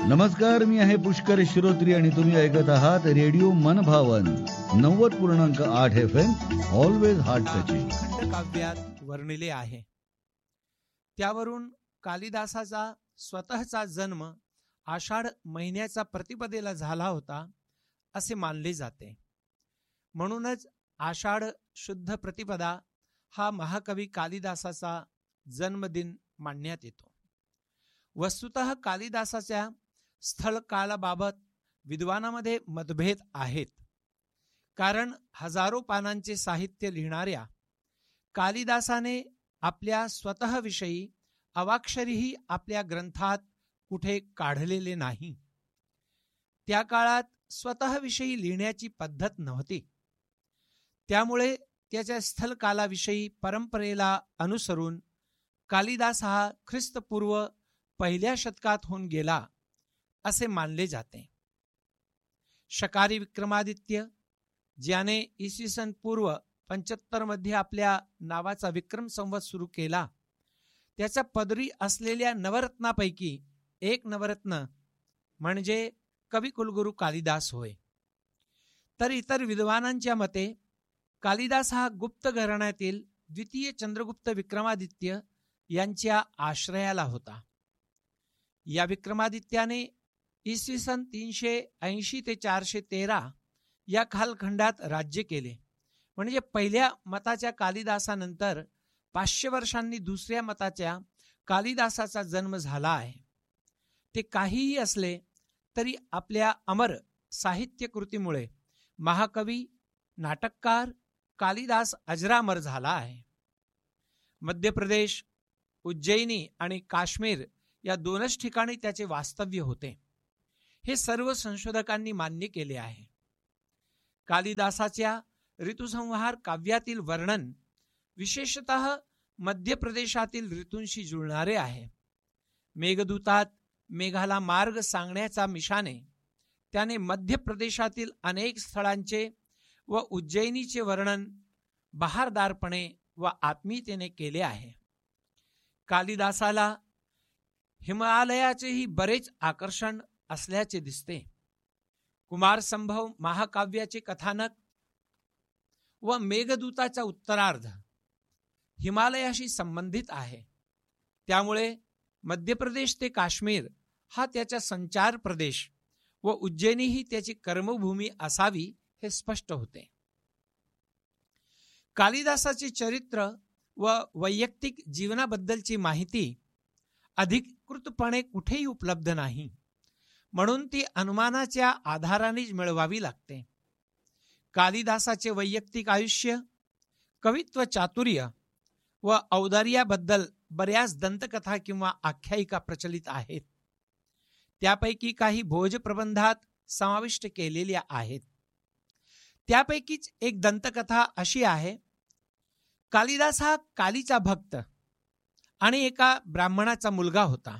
नमस्कार, मी आहे पुष्कर श्रोत्री आणि तुम्ही ऐकत आहात रेडिओ मनभावन 90.8 FM ऑलवेज हार्ट टचिंग. खंडकाव्यात वर्णिले आहे. त्यावरून कालिदासाचा स्वतःचा जन्म आषाढ महिन्याचा प्रतिपदेला झाला होता असे मानले जाते. म्हणूनच आषाढ शुद्ध प्रतिपदा हा महाकवी कालिदासाचा जन्मदिन मानण्यात येतो. वस्तुतः कालिदासाच्या स्थळ काळाबाबत विद्वानामध्ये मतभेद आहेत. कारण हजारो पानांचे साहित्य लिहिणाऱ्या कालिदासाने आपल्या स्वतःविषयी अवाक्षरीही आपल्या ग्रंथात कुठे काढलेले नाही. त्या काळात स्वतःविषयी लिहिण्याची पद्धत नव्हती. त्यामुळे त्याच्या स्थलकालाविषयी परंपरेला अनुसरून कालिदास हा ख्रिस्तपूर्व 1 शतकात होऊन गेला असे मानले जाते. शकारी विक्रमादित्य ज्याने इसवी सन पूर्व 75 मध्ये आपल्या नावाचा विक्रम संवत सुरू केला, त्याच्या पदरी असलेल्या नवरत्नापैकी एक नवरत्न म्हणजे कविकुलगुरू कालिदास होय. तर इतर विद्वानांच्या मते कालिदास हा गुप्त घराण्यातील द्वितीय चंद्रगुप्त विक्रमादित्य यांच्या आश्रयाला होता. या विक्रमादित्याने इसवी सन 380 ते 413 या कालखंडात राज्य केले. म्हणजे पहिल्या मताच्या कालिदासानंतर 500 वर्षांनी दुसऱ्या मताच्या कालिदासाचा जन्म झाला आहे. ते काहीही असले तरी आपल्या अमर साहित्य कृतीमुळे महाकवी नाटककार कालिदास अजरामर झाला आहे. मध्य प्रदेश, उज्जैनी आणि काश्मीर या 2च ठिकाणी त्याचे वास्तव्य होते. हे सर्व संशोधकांनी मान्य केले आहे. कालिदासाच्या ऋतुसंहार काव्यातील वर्णन विशेषतः मध्य प्रदेशातील ऋतूंशी जुळणारे आहे. मेघदूतात मेघाला मार्ग सांगण्याचा मिशाने त्याने मध्य प्रदेशातील अनेक स्थळांचे व उज्जैनीचे वर्णन बहारदारपणे व आत्मीयतेने केले आहे. कालिदासाला हिमालयाचेही बरेच आकर्षण असल्याचे दिसते. कुमारसंभव महाकाव्याचे कथानक व मेघदूताचा उत्तरार्ध हिमालयाशी संबंधित आहे. त्यामुळे मध्य प्रदेश ते काश्मीर हा त्याचा संचार प्रदेश व उज्जैनी ही त्याची कर्मभूमी असावी हे स्पष्ट होते. कालिदासाचे चरित्र व वैयक्तिक जीवनाबद्दलची माहिती अधिकृतपणे कुठेही उपलब्ध नाही. म्हणून ती अनुमानाच्या आधारानेच मिळवावी लागते. कालिदासाचे वैयक्तिक आयुष्य, कवित्व चातुर्य व औदार्याबद्दल बऱ्याच दंतकथा किंवा आख्यायिका प्रचलित आहेत. त्यापैकी काही भोजप्रबंधात समाविष्ट केलेल्या आहेत. त्यापैकीच एक दंतकथा अशी आहे. कालिदास हा कालीचा भक्त आणि एका ब्राह्मणाचा मुलगा होता.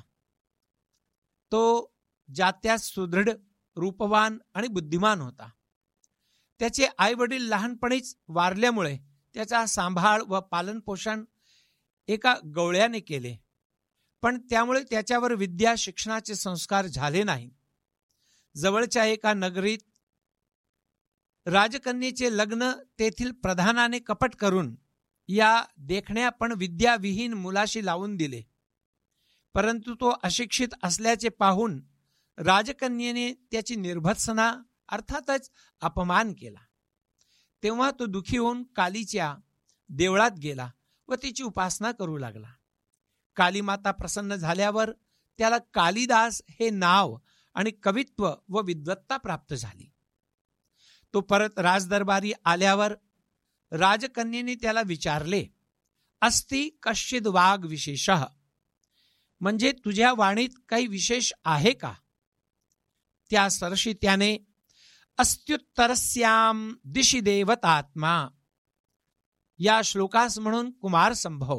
तो जात्यास सुदृढ, रूपवान आणि बुद्धिमान होता. त्याचे आई वडील लहानपणीच वारल्यामुळे त्याचा सांभाळ व पालनपोषण एका गवळ्याने केले. पण त्यामुळे त्याच्यावर विद्या शिक्षणाचे संस्कार झाले नाहीत. जवळच्या एका नगरीत राजकन्येचे लग्न तेथील प्रधानाने कपट करून या देखण्या पण विद्याविहीन मुलाशी लावून दिले. परंतु तो अशिक्षित असल्याचे पाहून राजकन्येने त्याची निर्भत्सना अर्थातच अपमान केला. तेव्हा तो दुखी होऊन कालीच्या देवळात गेला व तिची उपासना करू लागला. कालीमाता प्रसन्न झाल्यावर त्याला कालिदास हे नाव आणि कवित्व व विद्वत्ता प्राप्त झाली. तो परत राजदरबारी आल्यावर राजकन्येने त्याला विचारले, अस्ति कश्चिद वाग विशेषः, म्हणजे तुझ्या वाणीत काही विशेष आहे का? त्या सरशी त्याने अस्त्युत्तरस्याम दिशि देवतात्मा या श्लोकास म्हणून कुमार संभव,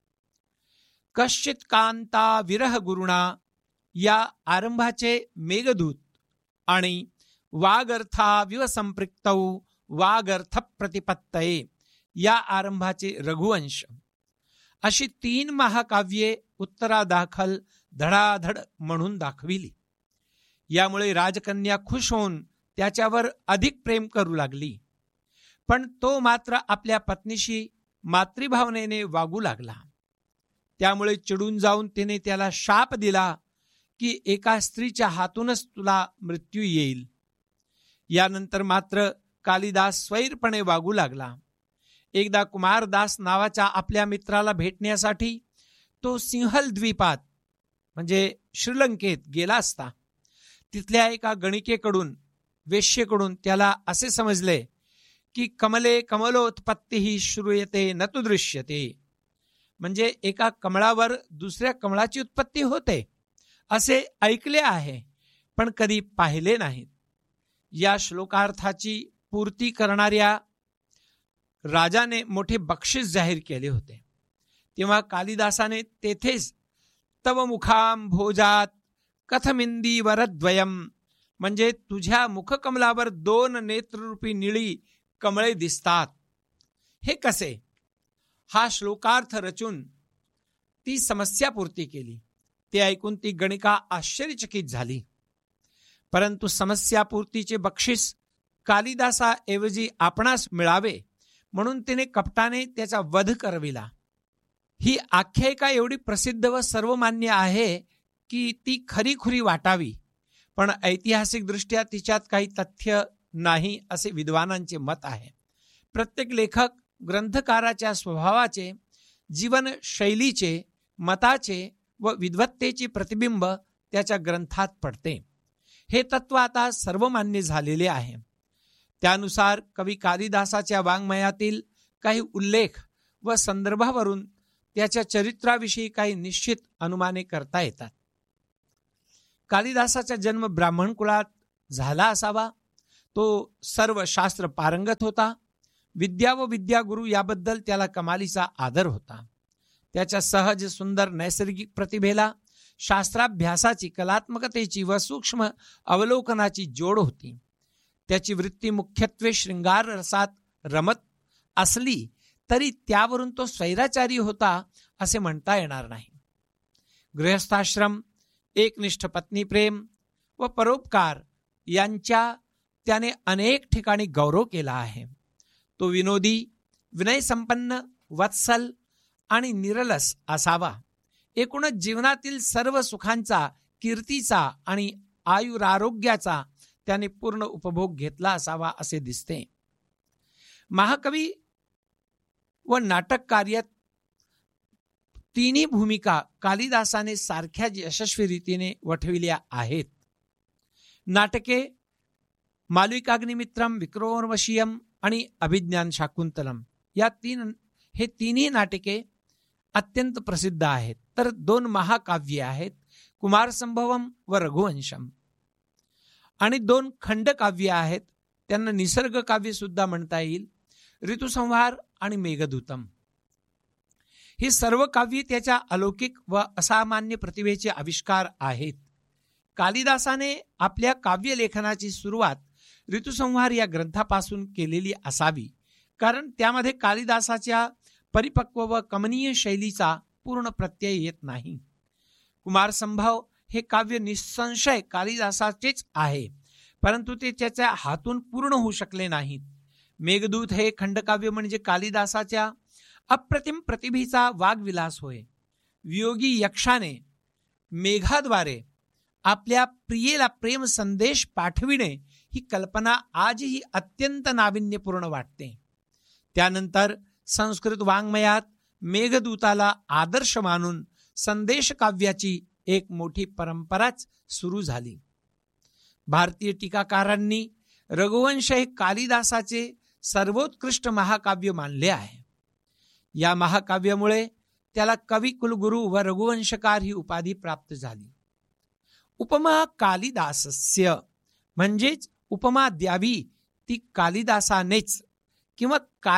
कश्चित कांता विरह गुरुणा या आरंभाचे मेघदूत आणि वागर्था विवसंपृक्तौ वागर्थ प्रतिपत्तये या आरंभाचे रघुवंश अशी 3 महाकाव्ये उत्तरादाखल धडाधड म्हणून दाखविली. यामुळे राजकन्या खुश होऊन त्याच्यावर अधिक प्रेम करू लागली. पण तो मात्र आपल्या पत्नीशी मातृभावनेने वागू लागला. त्यामुळे चिडून जाऊन तिने त्याला शाप दिला की एका स्त्रीच्या हातूनच तुला मृत्यू येईल. यानंतर मात्र कालिदास स्वैरपणे वागू लागला. एकदा कुमारदास नावाच्या आपल्या मित्राला भेटण्यासाठी तो सिंहल द्वीपात म्हणजे श्रीलंकेत गेला असता तिथल्या एका गणिकेकडून वेश्येकडून त्याला असे समजले की कमले कमलोत्पत्ती श्रूयते न तु दृश्यते, म्हणजे एका कमळावर दुसऱ्या कमळाची उत्पत्ती होते असे ऐकले आहे पण कधी पाहिले नाहीत. या श्लोकार्थाची पूर्ती करणाऱ्या राजाने मोठे बक्षीस जाहीर केले होते. तेव्हा कालिदासाने तेथेच तव मुखाम भोजात कथमिंदी वरद्वयम, म्हणजे तुझ्या मुखकमलावर 2 नेत्ररूपी निळी कमळे दिसतात, हे कसे, हा श्लोकार्थ रचून ती समस्या पूर्ती केली. ते ऐकून ती गणिका आश्चर्यचकित झाली. परंतु समस्यापूर्तीचे बक्षीस कालिदासाऐवजी आपणास मिळावे म्हणून तिने कपटाने त्याचा वध करविला. ही आख्यायिका एवढी प्रसिद्ध व सर्वमान्य आहे की ती खरीखुरी वाटावी, पण ऐतिहासिकदृष्ट्या तिच्यात काही तथ्य नाही असे विद्वानांचे मत आहे. प्रत्येक लेखक ग्रंथकाराच्या स्वभावाचे, जीवनशैलीचे, मताचे व विद्वत्तेचे प्रतिबिंब त्याच्या ग्रंथात पडते. हे तत्व आता सर्वमान्य झालेले आहे. त्यानुसार कवी कालिदासाच्या वाङ्मयातील काही उल्लेख व संदर्भावरून त्याच्या चरित्राविषयी काही निश्चित अनुमाने करता येतात. कालिदासाचा जन्म ब्राह्मण कुळात झाला असावा. तो सर्व शास्त्र पारंगत होता. विद्या व विद्यागुरु याबद्दल त्याला कमालीचा आदर होता. त्याच्या सहज सुंदर नैसर्गिक प्रतिभेला शास्त्राभ्यासाची, कलात्मकतेची व सूक्ष्म अवलोकनाची जोड होती. त्याची वृत्ती मुख्यत्वे शृंगार रसात रमत असली तरी त्यावरून तो स्वैराचारी होता असे म्हणता येणार नाही. गृहस्थाश्रम, एकनिष्ठ पत्नीप्रेम व परोपकार यांच्या त्याने अनेक ठिकाणी गौरव केला आहे. तो विनोदी, विनयसंपन्न, वत्सल आणि निरलस असावा. एकूणच जीवनातील सर्व सुखांचा, कीर्तीचा आणि आयुरारोग्याचा त्याने पूर्ण उपभोग घेतला असावा असे दिसते. महाकवी व नाटक कार्यात तिन्ही भूमिका कालिदासाने सारख्या यशस्वी रीतीने वठविल्या आहेत. नाटके मालविकाग्निमित्रम, विक्रमोर्वशीयम आणि अभिज्ञान शाकुंतलम हे तिन्ही नाटके अत्यंत प्रसिद्ध आहेत. तर 2 महाकाव्ये आहेत, कुमारसंभवम व रघुवंशम, आणि 2 खंडकाव्ये आहेत, त्यांना निसर्ग काव्य सुद्धा म्हणता येईल, ऋतुसंहार आणि मेघदूतम. ही सर्व काव्ये त्याच्या अलौकिक व असामान्य प्रतिभेचे आविष्कार आहेत. कालिदासाने आपल्या काव्यलेखनाची सुरुवात ऋतुसंहार या ग्रंथापासून केलेली असावी, कारण त्यामध्ये कालिदासाच्या परिपक्व व कमनीय शैलीचा पूर्ण प्रत्यय येत नाही. कुमारसंभव हे काव्य निसंशय कालिदासाचेच आहे, परंतु ते त्याच्या हातून पूर्ण होऊ शकले नाहीत. मेघदूत हे खंडकाव्य म्हणजे कालिदासाच्या अप्रतिम प्रतिभेचा वाग्विलास होय. वियोगी यक्षाने मेघाद्वारे आपल्या प्रियेला प्रेम संदेश पाठविणे ही कल्पना आजही अत्यंत नाविन्यपूर्ण वाटते. त्यानंतर संस्कृत वाङ्मयात मेघदूताला आदर्श मानून संदेश काव्याची एक मोठी परंपराच सुरू झाली. भारतीय टीकाकारांनी रघुवंश हे कालिदासाचे सर्वोत्कृष्ट महाकाव्य मानले आहे. या महाकाव्यामुळे त्याला कवी कुलगुरू व रघुवंशकार ही उपाधी प्राप्त झाली. उपमा कालिदासस्य म्हणजेच उपमा द्यावी ती कालिदासानेच, किंवा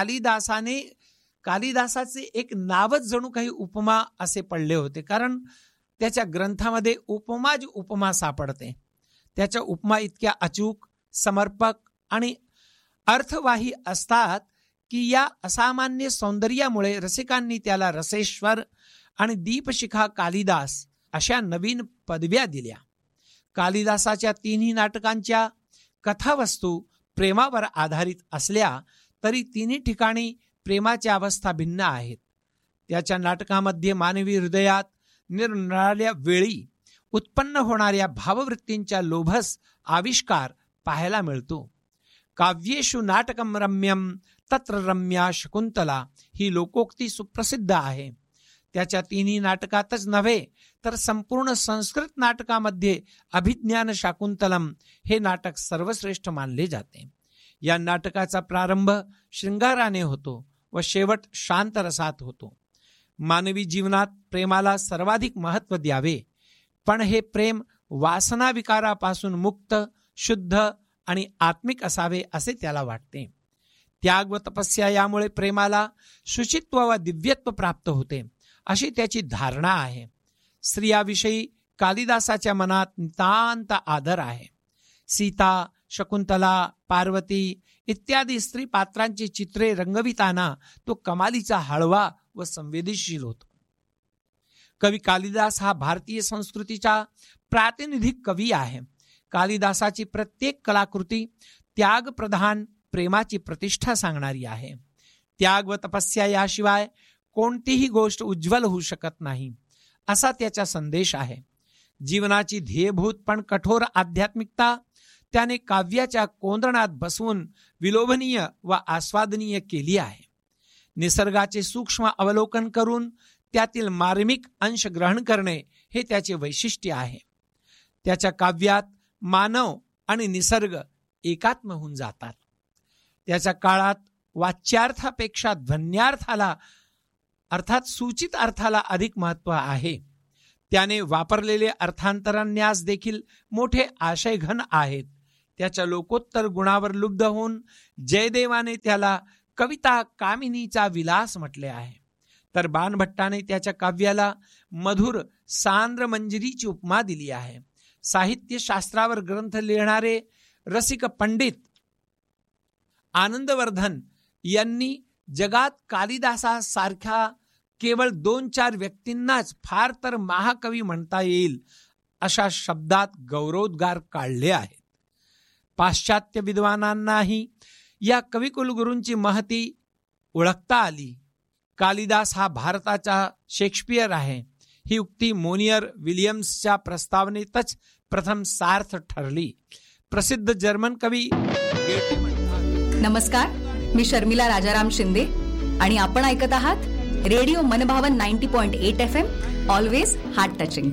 कालिदासाचे एक नावच जणू काही उपमा असे पडले होते, कारण त्याच्या ग्रंथामध्ये उपमा सापडते. त्याच्या उपमा इतक्या अचूक, समर्पक आणि अर्थवाही असतात की या असामान्य सौंदर्यामुळे रसिकांनी त्याला रसेश्वर आणि दीपशिखा कालिदास अशा नवीन पदव्या दिल्या. कालिदासाच्या तिन्ही नाटकांच्या कथावस्तू प्रेमावर आधारित असल्या तरी तिन्ही ठिकाणी प्रेमाच्या अवस्था भिन्न आहेत. त्याच्या नाटकामध्ये मानवी हृदयात निरनिराळ्या वेळी उत्पन्न होणाऱ्या भाववृत्तींच्या लोभस आविष्कार पाहायला मिळतो. काव्येषु नाटकम रम्यम तत्र रम्या शकुंतला ही लोकोक्ती सुप्रसिद्ध आहे. त्याच्या तिन्ही नाटकातच नव्हे तर संपूर्ण संस्कृत नाटकामध्ये अभिज्ञान शाकुंतलम हे नाटक सर्वश्रेष्ठ मानले जाते. या नाटकाचा प्रारंभ शृंगाराने होतो व शेवट शांत रसात होतो. मानवी जीवनात प्रेमाला सर्वाधिक महत्त्व द्यावे, पण हे प्रेम वासना विकारापासून मुक्त, शुद्ध आणि आत्मिक असावे असे त्याला वाटते. त्याग व तपस्या यामुळे प्रेमाला शुचित्व व दिव्यत्व प्राप्त होते अशी त्याची धारणा आहे. स्त्रियाविषयी कालिदासाच्या मनात नितांत आदर आहे. सीता, शकुंतला, पार्वती इत्यादी स्त्री पात्रांची चित्रे रंगविताना तो कमालीचा हळवा व संवेदनशील होतो. कवी कालिदास हा भारतीय संस्कृतीचा प्रातिनिधिक कवी आहे. कालिदासाची प्रत्येक कलाकृती त्यागप्रधान प्रेमाची प्रतिष्ठा सांगणारी आहे. त्याग व तपस्या याशिवाय कोणतीही गोष्ट उज्ज्वल होऊ शकत नाही असा त्याचा संदेश आहे. जीवनाची ध्येयभूत पण कठोर आध्यात्मिकता त्याने काव्याच्या कोंदणात बसवून विलोभनीय व आस्वादनीय केली आहे. निसर्गाचे सूक्ष्म अवलोकन करून त्यातील मार्मिक अंश ग्रहण करणे हे त्याचे वैशिष्ट्य आहे. त्याच्या काव्यात मानव आणि निसर्ग एकात्म होऊन जातात. त्याच्या काळात वाच्यार्थापेक्षा ध्वन्यार्थाला अर्थात सूचित अर्थाला अधिक महत्त्व आहे. त्याने वापरलेले अर्थांतरन्यास देखील मोठे आशयघन आहेत. त्याच्या लोकोत्तर गुणावर लुब्ध होऊन जयदेवाने त्याला कविता कामिनीचा विलास म्हटले आहे, तर बाणभट्टाने त्याच्या काव्याला मधुर सांद्र मंजिरीची उपमा दिली आहे. साहित्यशास्त्रावर ग्रंथ लिहिणारे रसिक पंडित आनंदवर्धन यांनी जगात कालिदासासारख्या केवळ 2-4 व्यक्तींनाच फार तर महाकवी म्हणता येईल अशा शब्दात गौरवोद्गार काढले आहेत. पाश्चात्य विद्वानांनाही या कविकुलगुरूंची महती ओळखता आली. कालिदास हा भारताचा शेक्सपियर आहे ही उक्ती मोनियर विलियम्सच्या प्रस्तावनेतच प्रथम सार्थ ठरली. प्रसिद्ध जर्मन कवी गेटे म्हणतात. नमस्कार, मी शर्मिला राजाराम शिंदे आणि आपण ऐकत आहात रेडिओ मनभावन 90.8 FM, ऑलवेज हार्ट टचिंग.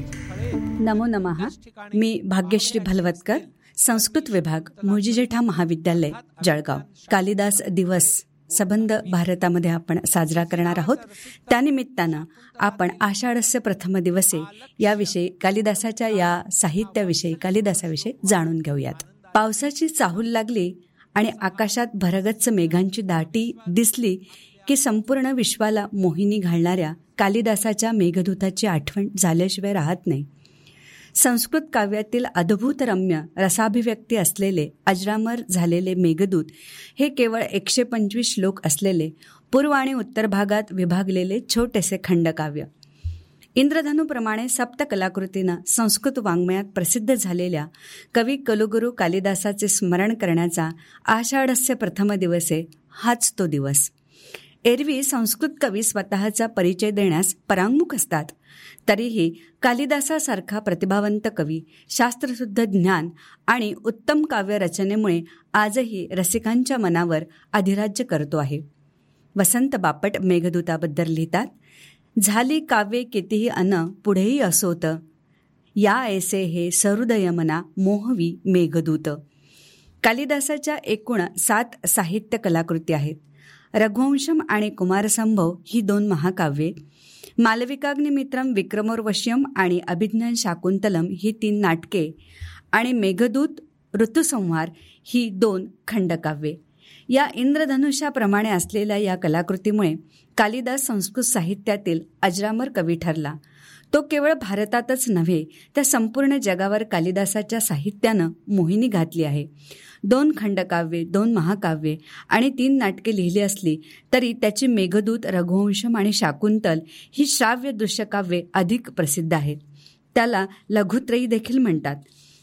नमो नमः. मी भाग्यश्री भलवतकर, संस्कृत विभाग, मुळजीजेठा महाविद्यालय, जळगाव. कालिदास दिवस संबंध भारतामध्ये आपण साजरा करणार आहोत. त्यानिमित्तानं आपण आषाढस्य प्रथम दिवसे याविषयी, कालिदासाच्या या साहित्याविषयी, कालिदासाविषयी जाणून घेऊयात. पावसाची चाहूल लागली आणि आकाशात भरगच्च मेघांची दाटी दिसली की संपूर्ण विश्वाला मोहिनी घालणाऱ्या कालिदासाच्या मेघदूताची आठवण झाल्याशिवाय राहत नाही. संस्कृत काव्यातील अद्भुत रम्य रसाभिव्यक्ती असलेले अजरामर झालेले मेघदूत हे केवळ 125 श्लोक असलेले पूर्व आणि उत्तर भागात विभागलेले छोटेसे खंडकाव्य. इंद्रधनुप्रमाणे सप्तकलाकृतीनं संस्कृत वाङ्मयात प्रसिद्ध झालेल्या कवी कुलगुरू कालिदासाचे स्मरण करण्याचा आषाढस्य प्रथम दिवसे हाच तो दिवस. एरवी संस्कृत कवी स्वतःचा परिचय देण्यास परांगमुख असतात. तरीही कालिदासासारखा प्रतिभावंत कवी, शास्त्रशुद्ध ज्ञान आणि उत्तम काव्य रचनेमुळे आजही रसिकांच्या मनावर अधिराज्य करतो आहे. वसंत बापट मेघदूताबद्दल लिहितात, झाली काव्ये कितीही अन पुढेही असोत, या ऐसे हे सहृदय मना मोहवी मेघदूत. कालिदासाच्या एकूण 7 साहित्य कलाकृती आहेत. रघुवंशम आणि कुमारसंभव ही 2 महाकाव्ये, मालविकाग्निमित्रम, विक्रमोर्वश्यम आणि अभिज्ञान शाकुंतलम ही 3 नाटके आणि मेघदूत, ऋतुसंहार ही 2 खंडकाव्ये. या इंद्रधनुष्याप्रमाणे असलेल्या या कलाकृतीमुळे कालिदास संस्कृत साहित्यातील अजरामर कवी ठरला. तो केवळ भारतातच नव्हे तर संपूर्ण जगावर कालिदासाच्या साहित्यानं मोहिनी घातली आहे. 2 खंडकाव्ये, 2 महाकाव्ये आणि 3 नाटके लिहिली असली तरी त्याची मेघदूत, रघुवंशम आणि शाकुंतल ही श्राव्य दृश्यकाव्ये अधिक प्रसिद्ध आहेत. त्याला लघुत्रयी देखील म्हणतात.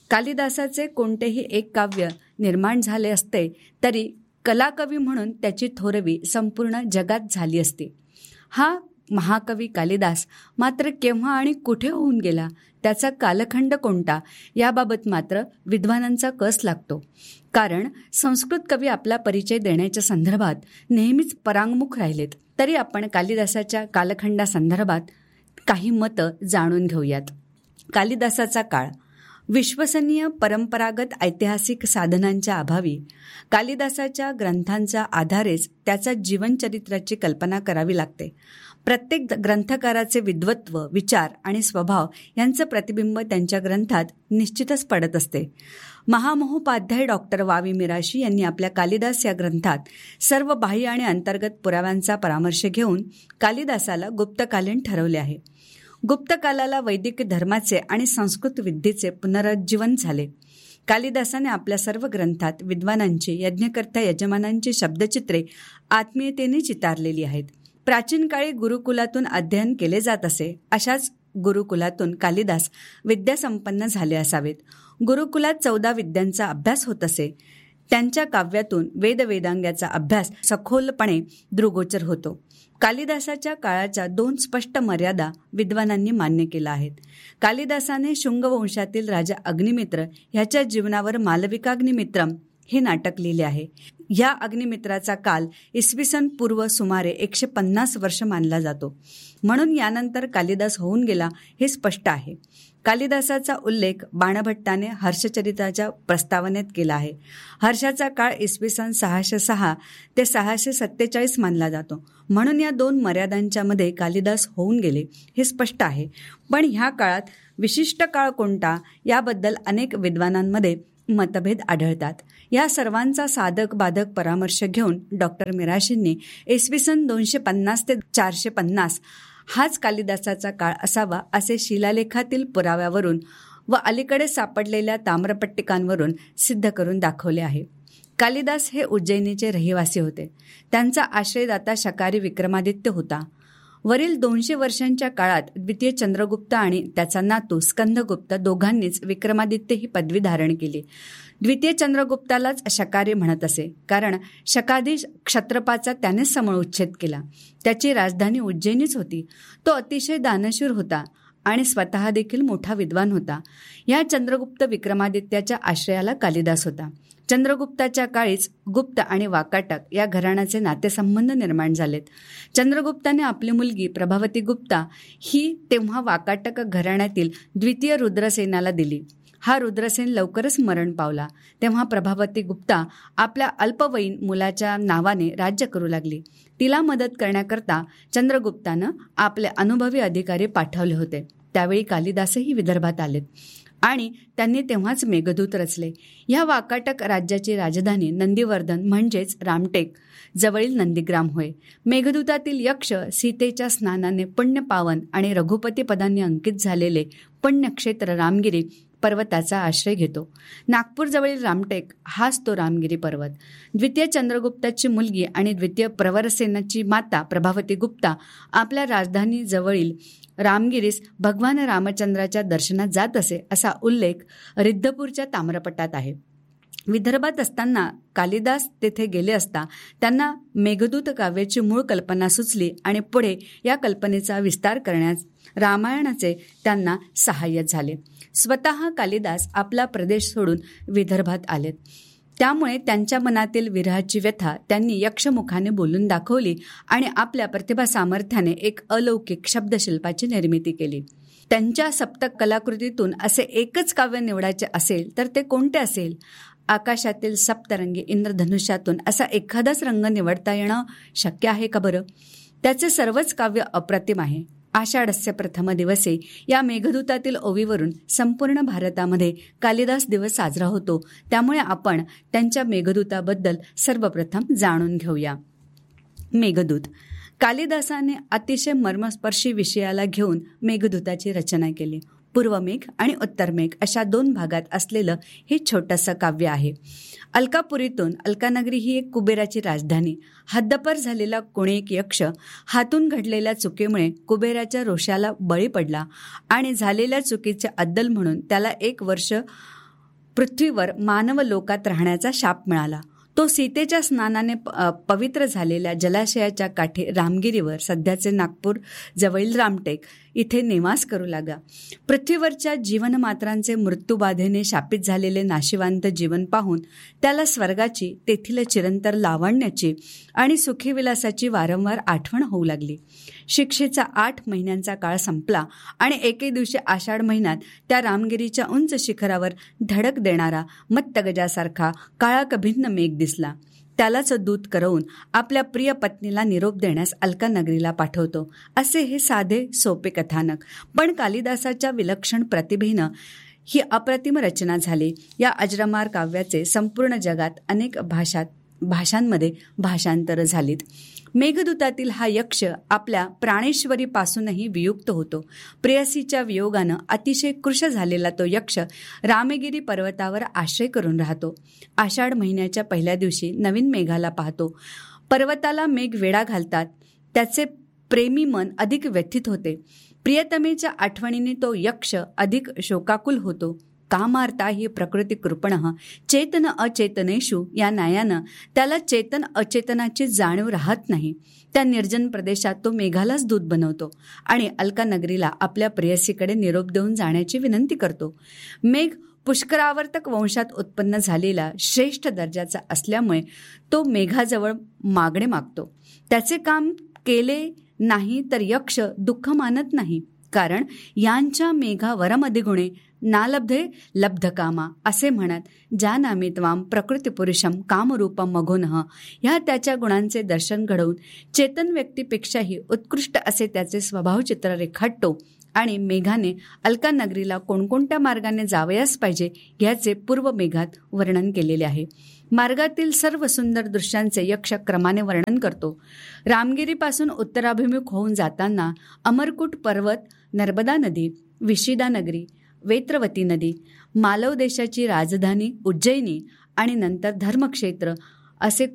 कालिदासाचे कोणतेही एक काव्य निर्माण झाले असते तरी कलाकवी म्हणून त्याची थोरवी संपूर्ण जगात झाली असती. हा महाकवी कालिदास मात्र केव्हा आणि कुठे होऊन गेला, त्याचा कालखंड कोणता, याबाबत मात्र विद्वानांचा कस लागतो. कारण संस्कृत कवी आपला परिचय देण्याच्या संदर्भात नेहमीच परांगमुख राहिलेत. तरी आपण कालिदासाच्या कालखंडासंदर्भात काही मतं जाणून घेऊयात. कालिदासाचा काळ. विश्वसनीय परंपरागत ऐतिहासिक साधनांच्या अभावी कालिदासाच्या ग्रंथांच्या आधारेच त्याच्या जीवनचरित्राची कल्पना करावी लागते. प्रत्येक ग्रंथकाराचे विद्वत्व, विचार आणि स्वभाव यांचं प्रतिबिंब त्यांच्या ग्रंथात निश्चितच पडत असते. महामहोपाध्याय डॉक्टर वावी मिराशी यांनी आपल्या कालिदास या ग्रंथात सर्व बाह्य आणि अंतर्गत पुराव्यांचा परामर्श घेऊन कालिदासाला गुप्तकालीन ठरवले आहे. गुप्तकालाला वैदिक धर्माचे आणि संस्कृत विद्येचे पुनरुज्जीवन झाले. कालिदासाने आपल्या सर्व ग्रंथात विद्वानांची, यज्ञकर्त्या यजमानांची शब्दचित्रे आत्मीयतेने चितारलेली आहेत. प्राचीन काळी गुरुकुलातून अध्ययन केले जात असे. अशाच गुरुकुलातून कालिदास विद्यासंपन्न झाले असावेत. गुरुकुलात 14 विद्यांचा अभ्यास होत असे. त्यांच्या काव्यातून वेदांगाचा अभ्यास सखोलपणे दृगोचर होतो. कालिदासाच्या काळाच्या 2 स्पष्ट मर्यादा विद्वानांनी मान्य केल्या आहेत. कालिदासाने शुंग वंशातील राजा अग्निमित्र ह्याच्या जीवनावर मालविकाग्निमित्रम हे नाटक लिहिले आहे. या अग्निमित्राचा काल इसवी सन पूर्व सुमारे 150 वर्ष मानला जातो. म्हणून यानंतर कालिदास होऊन गेला हे स्पष्ट आहे. कालिदासाचा उल्लेख बाणभट्टाने हर्षचरिताच्या प्रस्तावनेत केला आहे. हर्षाचा काळ इसवी सन 606 ते 647 मानला जातो. म्हणून या 2 मर्यादांच्या मध्ये कालिदास होऊन गेले हे स्पष्ट आहे. पण ह्या काळात विशिष्ट काळ कोणता याबद्दल अनेक विद्वानांमध्ये मतभेद आढळतात. या सर्वांचा साधक बाधक परामर्श घेऊन डॉक्टर मिराशींनी इसवी सन 250 ते 450 हाच कालिदासाचा काळ असावा असे शिलालेखातील पुराव्यावरून व अलीकडे सापडलेल्या ताम्रपट्टिकांवरून सिद्ध करून दाखवले आहे. कालिदास हे उज्जैनीचे रहिवासी होते. त्यांचा आश्रयदाता शकारी विक्रमादित्य होता. वरील 200 वर्षांच्या काळात द्वितीय चंद्रगुप्त आणि त्याचा नातू स्कंदगुप्त दोघांनीच विक्रमादित्य ही पदवी धारण केली. द्वितीय चंद्रगुप्तालाच शकारी म्हणत असे, कारण शकाधीश क्षत्रपाचा त्यानेच समूळउच्छेद केला. त्याची राजधानी उज्जैनीच होती. तो अतिशय दानशूर होता आणि स्वतः देखील मोठा विद्वान होता. या चंद्रगुप्त विक्रमादित्याच्या आश्रयाला कालिदास होता. चंद्रगुप्ताच्या काळीच गुप्त आणि वाकाटक या घराण्याचे नातेसंबंध निर्माण झालेत. चंद्रगुप्ताने आपली मुलगी प्रभावती गुप्ता ही तेव्हा वाकाटक घराण्यातील द्वितीय रुद्रसेनाला दिली. हा रुद्रसेन लवकरच मरण पावला. तेव्हा प्रभावती गुप्ता आपल्या अल्पवयीन मुलाच्या नावाने राज्य करू लागली. तिला मदत करण्याकरता चंद्रगुप्तानं आपले अनुभवी अधिकारी पाठवले होते. त्यावेळी कालिदासही विदर्भात आलेत आणि त्यांनी तेव्हाच मेघदूत रचले. या वाकाटक राज्याची राजधानी नंदीवर्धन म्हणजेच रामटेक जवळील नंदीग्राम होय. मेघदूतातील यक्ष सीतेच्या स्नानाने पुण्यपावन आणि रघुपती पदांनी अंकित झालेले पुण्यक्षेत्र रामगिरी पर्वताचा आश्रय घेतो. नागपूरजवळील रामटेक हाच तो रामगिरी पर्वत. द्वितीय चंद्रगुप्ताची मुलगी आणि द्वितीय प्रवरसेनाची माता प्रभावती गुप्ता आपल्या राजधानी जवळील रामगिरीस भगवान रामचंद्राच्या दर्शनात जात असे असा उल्लेख रिद्धपूरच्या ताम्रपटात आहे. विदर्भात असताना कालिदास तेथे गेले असता त्यांना मेघदूत काव्याची मूळ कल्पना सुचली आणि पुढे या कल्पनेचा विस्तार करण्यास रामायणाचे त्यांना सहाय्य झाले. स्वतः कालिदास आपला प्रदेश सोडून विदर्भात आलेत. त्यामुळे त्यांच्या मनातील विरहाची व्यथा त्यांनी यक्षमुखाने बोलून दाखवली आणि आपल्या प्रतिभा सामर्थ्याने एक अलौकिक शब्दशिल्पाची निर्मिती केली. त्यांच्या सप्तक कलाकृतीतून असे एकच काव्य निवडायचे असेल तर ते कोणते असेल? आकाशातील सप्तरंगी इंद्रधनुष्यातून असा एखादाच रंग निवडता येणं शक्य आहे का बरं? त्याचे सर्वच काव्य अप्रतिम आहे. आषाढस्य प्रथम दिवसे या मेघदूतातील ओवीवरून संपूर्ण भारतामध्ये कालिदास दिवस साजरा होतो. त्यामुळे आपण त्यांच्या मेघदूताबद्दल सर्वप्रथम जाणून घेऊया. मेघदूत. कालिदासाने अतिशय मर्मस्पर्शी विषयाला घेऊन मेघदूताची रचना केली. पूर्वमेघ आणि उत्तरमेघ अशा 2 भागात असलेलं हे छोटंसं काव्य आहे. अलकापुरीतून, अलकानगरी ही एक कुबेराची राजधानी. हद्दपार झालेला कोणी एक यक्ष हातून घडलेल्या चुकीमुळे कुबेराच्या रोषाला बळी पडला आणि झालेल्या चुकीचे अद्दल म्हणून त्याला 1 वर्ष पृथ्वीवर मानव लोकात राहण्याचा शाप मिळाला. तो सीतेच्या स्नानाने पवित्र झालेल्या जलाशयाच्या काठी रामगिरीवर, सध्याचे नागपूर जवळील रामटेक, इथे निवास करू लागला. पृथ्वीवरच्या जीवनमात्रांचे मृत्यूबाधेने शापित झालेले नाशिवांत जीवन पाहून त्याला स्वर्गाची, तेथील चिरंतर लावण्याची आणि सुखीविलासाची वारंवार आठवण होऊ लागली. शिक्षेचा 8 महिन्यांचा काळ संपला आणि एके दिवशी आषाढ महिन्यात त्या रामगिरीच्या उंच शिखरावर धडक देणारा मत्तगजासारखा काळा कभिन्न मेघ दिसला. त्यालाच दूत करवून आपल्या प्रिय पत्नीला निरोप देण्यास अलका नगरीला पाठवतो. असे हे साधे सोपे कथानक, पण कालिदासाच्या विलक्षण प्रतिभेनं ही अप्रतिम रचना झाली. या अजरामर काव्याचे संपूर्ण जगात अनेक भाषांमध्ये भाषांतर झालीत. मेघदूतातील हा यक्ष आपल्या प्राणेश्वरीपासूनही वियुक्त होतो. प्रेयसीच्या वियोगानं अतिशय कृश झालेला तो यक्ष रामगिरी पर्वतावर आश्रय करून राहतो. आषाढ महिन्याच्या पहिल्या दिवशी नवीन मेघाला पाहतो. पर्वताला मेघ वेढा घालतात. त्याचे प्रेमी मन अधिक व्यथित होते. प्रियतमेच्या आठवणीने तो यक्ष अधिक शोकाकुल होतो. का मारता ही प्रकृती कृपणः चेतन अचेतनेषु या न्यायानं त्याला चेतन अचेतनाची जाणीव राहत नाही. त्या निर्जन प्रदेशात तो मेघालाच दूत बनवतो आणि अलका नगरीला आपल्या प्रेयसीकडे निरोप देऊन जाण्याची विनंती करतो. मेघ पुष्करावर्तक वंशात उत्पन्न झालेला श्रेष्ठ दर्जाचा असल्यामुळे तो मेघाजवळ मागणे मागतो. त्याचे काम केले नाही तर यक्ष दुःख मानत नाही, कारण यांच्या मेघा वरमधिगुणे नालब्धे लब्ध कामा असे म्हणत ज्या नामी त्वाम प्रकृती पुरुषम कामरूपम मघोनः ह्या त्याच्या गुणांचे दर्शन घडवून चेतन व्यक्तीपेक्षाही उत्कृष्ट असे त्याचे स्वभावचित्र रेखाटतो आणि मेघाने अलका नगरीला कोणकोणत्या मार्गाने जावयास पाहिजे ह्याचे पूर्व मेघात वर्णन केलेले आहे. मार्गातील सर्व सुंदर दृश्यांचे यक्ष क्रमाने वर्णन करतो. रामगिरीपासून उत्तराभिमुख होऊन जाताना अमरकूट पर्वत, नर्मदा नदी, विशिदा नगरी, वेत्रवती नदी, मालव देशाची राजधानी उज्जैनी आणि नंतर धर्मक्षेत्र असे